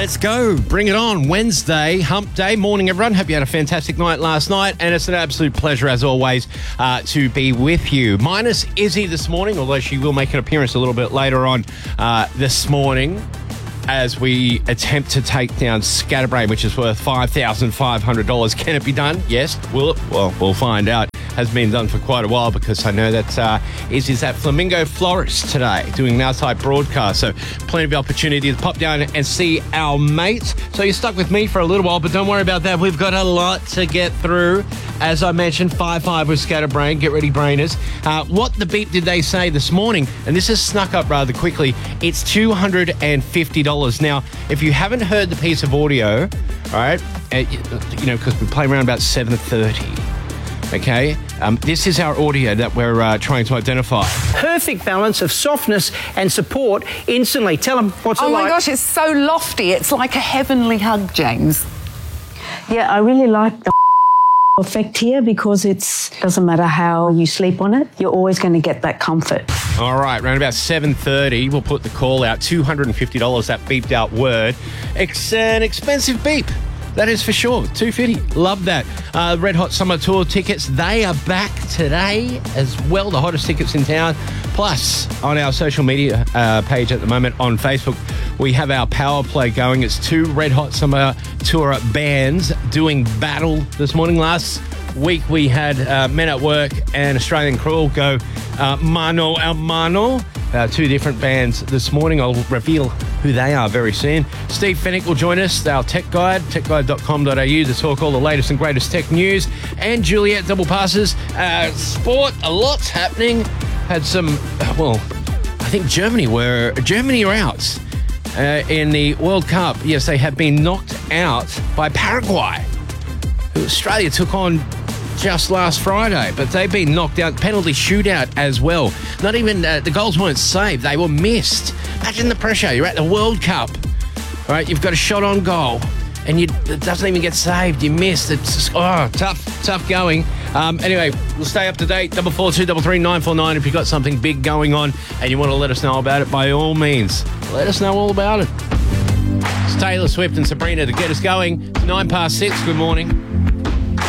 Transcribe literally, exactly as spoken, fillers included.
Let's go. Bring it on. Wednesday, hump day. Morning, everyone. Hope you had a fantastic night last night. And it's an absolute pleasure, as always, uh, to be with you. Minus Izzy this morning, although she will make an appearance a little bit later on uh, this morning as we attempt to take down Scatterbrain, which is worth five thousand five hundred dollars. Can it be done? Yes. Will it? Well, we'll find out. Has been done for quite a while because I know that uh, Izzy's at Flamingo Florist today doing an outside broadcast. So plenty of opportunity to pop down and see our mates. So you're stuck with me for a little while, but don't worry about that. We've got a lot to get through. As I mentioned, five five with Scatterbrain. Get ready, brainers. Uh, what the beep did they say this morning? And this has snuck up rather quickly. It's two hundred fifty dollars. Now, if you haven't heard the piece of audio, all right, uh, you know, because we play around about seven thirty. Okay, um, this is our audio that we're uh, trying to identify. Perfect balance of softness and support instantly. Tell them what's oh it like. Oh my gosh, it's so lofty. It's like a heavenly hug, James. Yeah, I really like the effect here because it doesn't matter how you sleep on it, you're always going to get that comfort. All right, around about seven thirty, we'll put the call out. two hundred fifty dollars, that beeped out word. It's an expensive beep. That is for sure. two hundred fifty dollars. Love that. Uh, Red Hot Summer Tour tickets, they are back today as well. The hottest tickets in town. Plus, on our social media uh, page at the moment on Facebook, we have our power play going. It's two Red Hot Summer Tour bands doing battle this morning. Last week, we had uh, Men at Work and Australian Cruel go uh, mano a mano. Uh, two different bands this morning. I'll reveal who they are very soon. Steve Fennick will join us, our tech guide, tech guide dot com dot a u, to talk all the latest and greatest tech news. And Juliet double passes. Uh, sport, a lot's happening. Had some, well, I think Germany were, Germany are out uh, in the World Cup. Yes, they have been knocked out by Paraguay, who Australia took on just last Friday, but they've been knocked out. Penalty shootout as well. Not even uh, the goals weren't saved, they were missed. Imagine the pressure. You're at the World Cup, all right? You've got a shot on goal and you, it doesn't even get saved. You missed. It's just, oh, tough, tough going. Um, anyway, we'll stay up to date. Double four two double three nine four nine. If you've got something big going on and you want to let us know about it, by all means, let us know all about it. It's Taylor Swift and Sabrina to get us going. It's nine past six. Good morning.